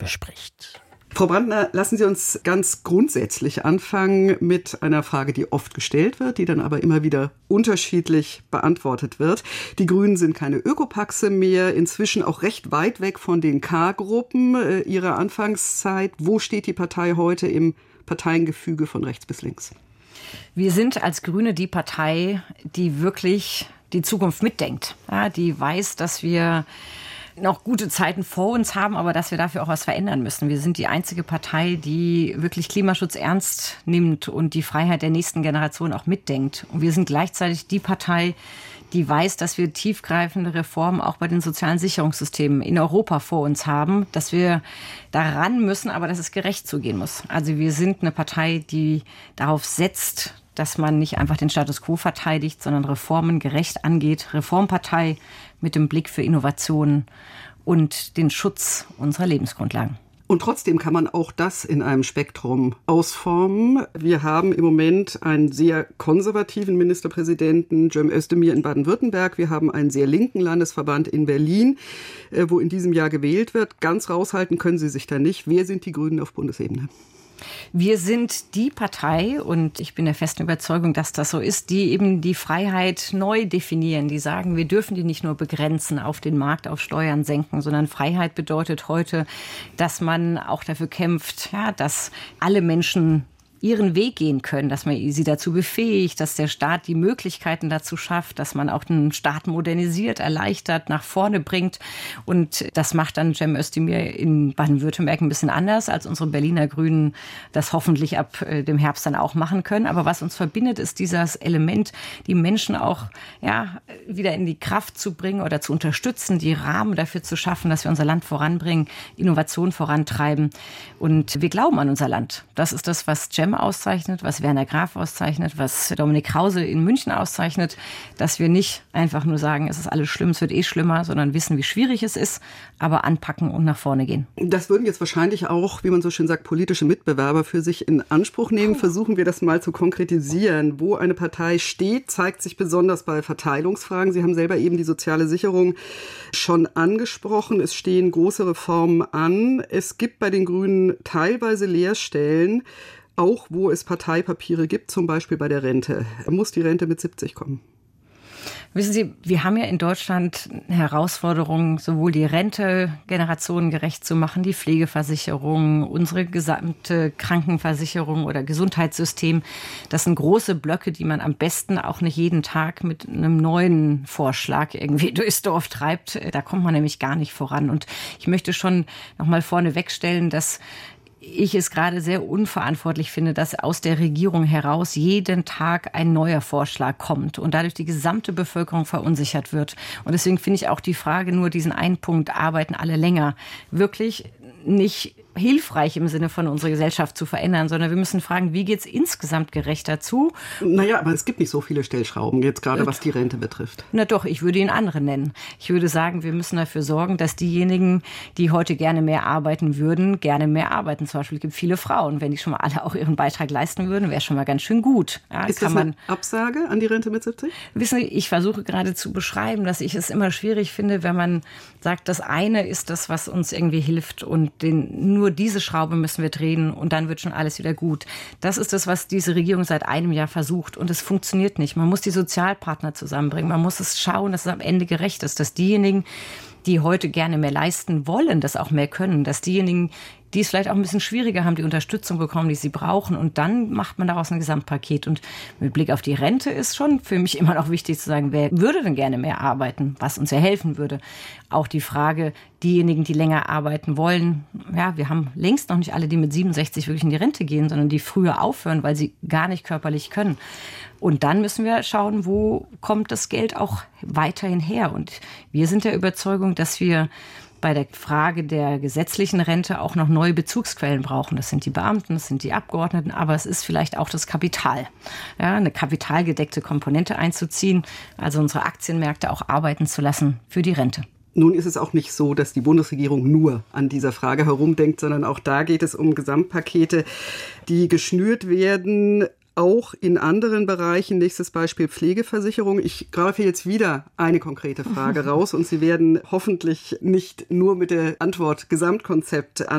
bespricht. Frau Brandner, lassen Sie uns ganz grundsätzlich anfangen mit einer Frage, die oft gestellt wird, die dann aber immer wieder unterschiedlich beantwortet wird. Die Grünen sind keine Ökopaxe mehr, inzwischen auch recht weit weg von den K-Gruppen ihrer Anfangszeit. Wo steht die Partei heute im Parteiengefüge von rechts bis links? Wir sind als Grüne die Partei, die wirklich die Zukunft mitdenkt, ja, die weiß, dass wir noch gute Zeiten vor uns haben, aber dass wir dafür auch was verändern müssen. Wir sind die einzige Partei, die wirklich Klimaschutz ernst nimmt und die Freiheit der nächsten Generation auch mitdenkt. Und wir sind gleichzeitig die Partei, die weiß, dass wir tiefgreifende Reformen auch bei den sozialen Sicherungssystemen in Europa vor uns haben, dass wir daran müssen, aber dass es gerecht zugehen muss. Also wir sind eine Partei, die darauf setzt, dass man nicht einfach den Status quo verteidigt, sondern Reformen gerecht angeht. Reformpartei mit dem Blick für Innovationen und den Schutz unserer Lebensgrundlagen. Und trotzdem kann man auch das in einem Spektrum ausformen. Wir haben im Moment einen sehr konservativen Ministerpräsidenten, Cem Özdemir in Baden-Württemberg. Wir haben einen sehr linken Landesverband in Berlin, wo in diesem Jahr gewählt wird. Ganz raushalten können Sie sich da nicht. Wer sind die Grünen auf Bundesebene? Wir sind die Partei, und ich bin der festen Überzeugung, dass das so ist, die eben die Freiheit neu definieren. Die sagen, wir dürfen die nicht nur begrenzen auf den Markt, auf Steuern senken, sondern Freiheit bedeutet heute, dass man auch dafür kämpft, ja, dass alle Menschen ihren Weg gehen können, dass man sie dazu befähigt, dass der Staat die Möglichkeiten dazu schafft, dass man auch den Staat modernisiert, erleichtert, nach vorne bringt. Und das macht dann Cem Özdemir in Baden-Württemberg ein bisschen anders, als unsere Berliner Grünen das hoffentlich ab dem Herbst dann auch machen können. Aber was uns verbindet, ist dieses Element, die Menschen auch wieder in die Kraft zu bringen oder zu unterstützen, die Rahmen dafür zu schaffen, dass wir unser Land voranbringen, Innovation vorantreiben. Und wir glauben an unser Land. Das ist das, was Cem auszeichnet, was Werner Graf auszeichnet, was Dominik Krause in München auszeichnet, dass wir nicht einfach nur sagen, es ist alles schlimm, es wird schlimmer, sondern wissen, wie schwierig es ist, aber anpacken und nach vorne gehen. Das würden jetzt wahrscheinlich auch, wie man so schön sagt, politische Mitbewerber für sich in Anspruch nehmen. Versuchen wir das mal zu konkretisieren. Wo eine Partei steht, zeigt sich besonders bei Verteilungsfragen. Sie haben selber eben die soziale Sicherung schon angesprochen. Es stehen große Reformen an. Es gibt bei den Grünen teilweise Leerstellen, auch wo es Parteipapiere gibt, zum Beispiel bei der Rente. Muss die Rente mit 70 kommen? Wissen Sie, wir haben ja in Deutschland Herausforderungen, sowohl die Rente generationengerecht zu machen, die Pflegeversicherung, unsere gesamte Krankenversicherung oder Gesundheitssystem. Das sind große Blöcke, die man am besten auch nicht jeden Tag mit einem neuen Vorschlag irgendwie durchs Dorf treibt. Da kommt man nämlich gar nicht voran. Und ich möchte schon noch mal vorne wegstellen, dass ich es gerade sehr unverantwortlich finde, dass aus der Regierung heraus jeden Tag ein neuer Vorschlag kommt und dadurch die gesamte Bevölkerung verunsichert wird. Und deswegen finde ich auch die Frage, nur diesen einen Punkt, arbeiten alle länger, wirklich nicht hilfreich im Sinne von unserer Gesellschaft zu verändern, sondern wir müssen fragen, wie geht es insgesamt gerechter zu? Naja, aber es gibt nicht so viele Stellschrauben, jetzt gerade was die Rente betrifft. Na doch, ich würde ihn andere nennen. Ich würde sagen, wir müssen dafür sorgen, dass diejenigen, die heute gerne mehr arbeiten würden, gerne mehr arbeiten. Zum Beispiel gibt es viele Frauen. Wenn die schon mal alle auch ihren Beitrag leisten würden, wäre es schon mal ganz schön gut. Ja, ist das eine Absage an die Rente mit 70? Wissen Sie, ich versuche gerade zu beschreiben, dass ich es immer schwierig finde, wenn man sagt, das eine ist das, was uns irgendwie hilft und nur diese Schraube müssen wir drehen und dann wird schon alles wieder gut. Das ist das, was diese Regierung seit einem Jahr versucht und es funktioniert nicht. Man muss die Sozialpartner zusammenbringen. Man muss es schauen, dass es am Ende gerecht ist, dass diejenigen, die heute gerne mehr leisten wollen, das auch mehr können, dass diejenigen, die es vielleicht auch ein bisschen schwieriger haben, die Unterstützung bekommen, die sie brauchen. Und dann macht man daraus ein Gesamtpaket. Und mit Blick auf die Rente ist schon für mich immer noch wichtig zu sagen, wer würde denn gerne mehr arbeiten, was uns ja helfen würde. Auch die Frage, diejenigen, die länger arbeiten wollen, ja, wir haben längst noch nicht alle, die mit 67 wirklich in die Rente gehen, sondern die früher aufhören, weil sie gar nicht körperlich können. Und dann müssen wir schauen, wo kommt das Geld auch weiterhin her. Und wir sind der Überzeugung, dass wir bei der Frage der gesetzlichen Rente auch noch neue Bezugsquellen brauchen. Das sind die Beamten, das sind die Abgeordneten, aber es ist vielleicht auch das Kapital. Ja, eine kapitalgedeckte Komponente einzuziehen, also unsere Aktienmärkte auch arbeiten zu lassen für die Rente. Nun ist es auch nicht so, dass die Bundesregierung nur an dieser Frage herumdenkt, sondern auch da geht es um Gesamtpakete, die geschnürt werden, auch in anderen Bereichen. Nächstes Beispiel Pflegeversicherung. Ich greife jetzt wieder eine konkrete Frage raus und Sie werden hoffentlich nicht nur mit der Antwort Gesamtkonzept